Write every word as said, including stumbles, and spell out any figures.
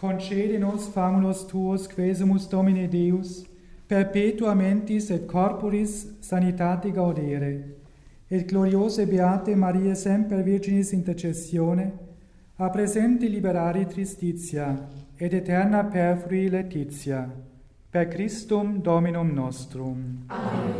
concede nos famulus tuos quesumus Domine Deus, perpetua mentis et corporis sanitate gaudere, et gloriose beate Maria semper Virginis intercessione, a presente liberare tristitia, et eterna perfrui laetitia, per Christum Dominum nostrum. Amen.